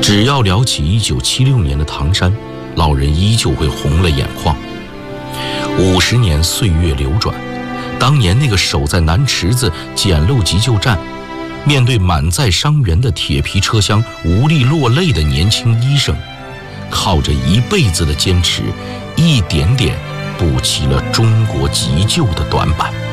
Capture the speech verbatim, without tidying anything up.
只要聊起一九七六年的唐山，老人依旧会红了眼眶。五十年岁月流转，当年那个守在南池子简陋急救站，面对满载伤员的铁皮车厢无力落泪的年轻医生，靠着一辈子的坚持，一点点补齐了中国急救的短板。